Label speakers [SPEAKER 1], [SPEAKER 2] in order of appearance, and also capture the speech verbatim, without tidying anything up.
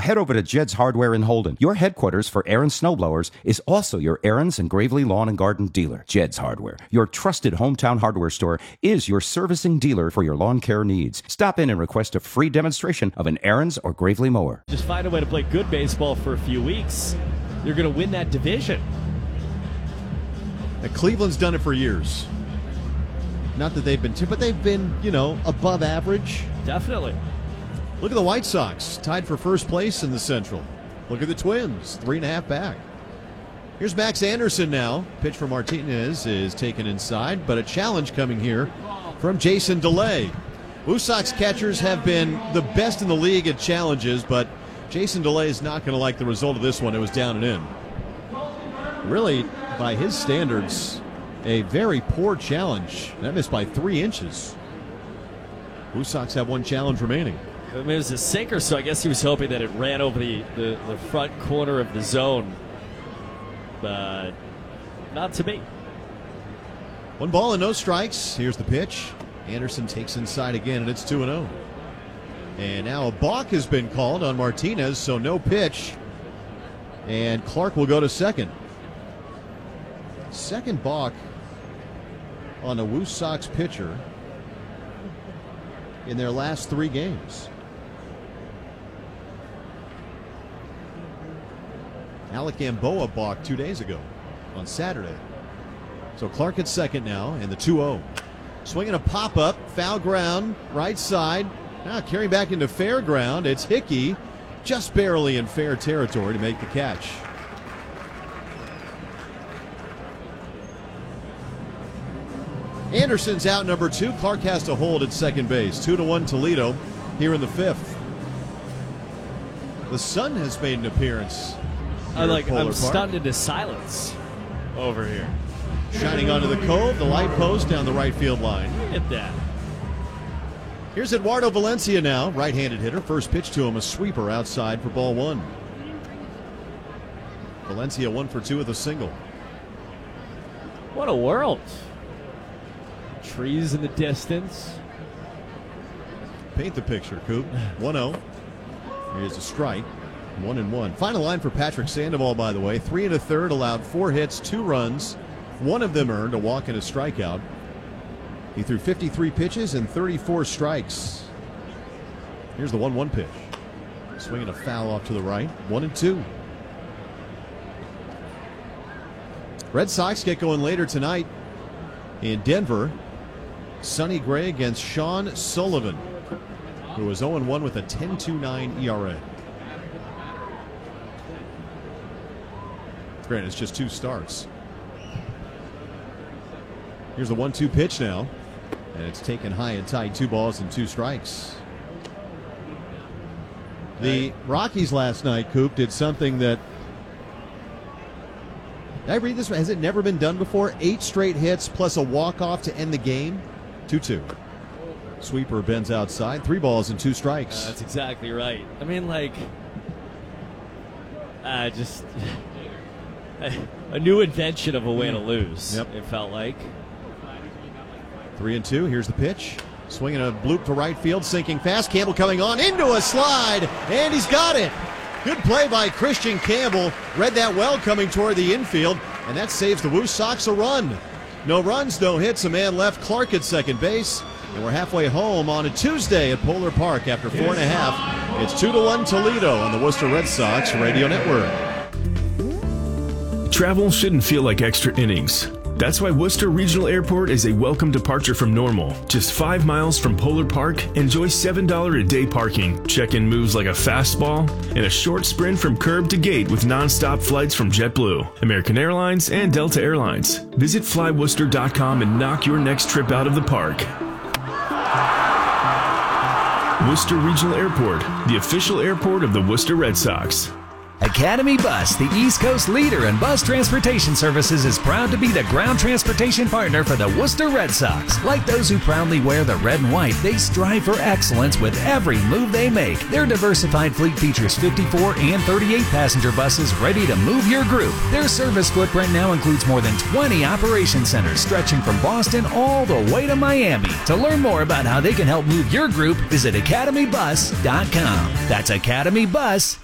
[SPEAKER 1] head over to Jed's Hardware in Holden. Your headquarters for Aaron's snowblowers is also your Aaron's and Gravely Lawn and Garden dealer. Jed's Hardware, your trusted hometown hardware store, is your servicing dealer for your lawn care needs. Stop in and request a free demonstration of an Aaron's or Gravely mower.
[SPEAKER 2] Just find a way to play good baseball for a few weeks. You're going to win that division.
[SPEAKER 3] And Cleveland's done it for years. Not that they've been, too, but they've been, you know, above average.
[SPEAKER 2] Definitely.
[SPEAKER 3] Look at the White Sox, tied for first place in the Central. Look at the Twins, three and a half back. Here's Max Anderson now. Pitch for Martinez is taken inside, but a challenge coming here from Jason DeLay. Blue Sox catchers have been the best in the league at challenges, but Jason DeLay is not going to like the result of this one. It was down and in. Really, by his standards, a very poor challenge. That missed by three inches. Blue Sox have one challenge remaining.
[SPEAKER 2] I mean, it was a sinker, so I guess he was hoping that it ran over the, the, the front corner of the zone. But not to be.
[SPEAKER 3] One ball and no strikes. Here's the pitch. Anderson takes inside again, and it's two and oh. And now a balk has been called on Martinez, so no pitch. And Clark will go to second. Second balk on a Woo Sox pitcher in their last three games. Alec Gamboa balked two days ago on Saturday. So Clark at second now, and the two oh. Swinging a pop-up, foul ground, right side. Now carrying back into fair ground. It's Hickey, just barely in fair territory to make the catch. Anderson's out number two. Clark has to hold at second base. Two to one Toledo here in the fifth. The sun has made an appearance.
[SPEAKER 2] I like. I'm
[SPEAKER 3] Park.
[SPEAKER 2] stunned into silence over here.
[SPEAKER 3] Shining onto the cove, the light post down the right field line.
[SPEAKER 2] Look at that.
[SPEAKER 3] Here's Eduardo Valencia now, right-handed hitter. First pitch to him, a sweeper outside for ball one. Valencia one for two with a single.
[SPEAKER 2] What a world. Trees in the distance.
[SPEAKER 3] Paint the picture, Coop. one oh. Here's a strike. One and one. Final line for Patrick Sandoval, by the way. Three and a third, allowed four hits, two runs. One of them earned a walk and a strikeout. He threw fifty-three pitches and thirty-four strikes. Here's the one one pitch. Swinging a foul off to the right. One and two. Red Sox get going later tonight in Denver. Sonny Gray against Sean Sullivan, who is oh and one with a ten point two nine E R A. Granted, it's just two starts. Here's the one two pitch now, and it's taken high and tight, two balls and two strikes. The Rockies last night, Coop, did something that, did I read this? Has it never been done before? Eight straight hits plus a walk-off to end the game. two two. Sweeper bends outside, three balls and two strikes.
[SPEAKER 2] Uh, that's exactly right. I mean, like, uh, just a, a new invention of a way to lose.
[SPEAKER 3] Yep.
[SPEAKER 2] It felt like.
[SPEAKER 3] Three and two. Here's the pitch. Swinging a bloop to right field, sinking fast. Campbell coming on into a slide, and he's got it. Good play by Christian Campbell. Read that well coming toward the infield, and that saves the Woo Sox a run. No runs, no hits, a man left. Clark at second base, and we're halfway home on a Tuesday at Polar Park after four and a half. It's two to one Toledo on the Worcester Red Sox Radio Network.
[SPEAKER 4] Travel shouldn't feel like extra innings. That's why Worcester Regional Airport is a welcome departure from normal. Just five miles from Polar Park, enjoy seven dollars a day parking, check-in moves like a fastball, and a short sprint from curb to gate with non-stop flights from JetBlue, American Airlines, and Delta Airlines. Visit fly worcester dot com and knock your next trip out of the park. Worcester Regional Airport, the official airport of the Worcester Red Sox.
[SPEAKER 5] Academy Bus, the East Coast leader in bus transportation services, is proud to be the ground transportation partner for the Worcester Red Sox. Like those who proudly wear the red and white, they strive for excellence with every move they make. Their diversified fleet features fifty-four and thirty-eight passenger buses ready to move your group. Their service footprint now includes more than twenty operation centers stretching from Boston all the way to Miami. To learn more about how they can help move your group, visit academy bus dot com. That's academy bus